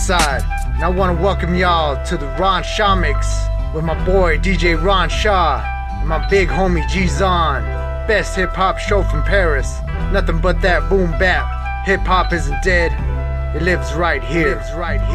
Westside, and I want to welcome y'all to the Ron Shaw Mix with my boy DJ Ron Shaw and my big homie G-Zon. Best hip-hop show from Paris. Nothing but that boom bap. Hip-hop isn't dead, it lives right here.